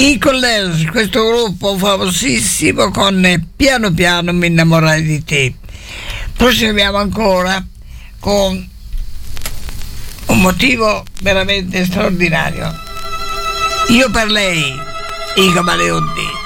I College, questo gruppo famosissimo con Piano piano mi innamorai di te. Proseguiamo ancora con un motivo veramente straordinario. Io per lei, i Camaleonti.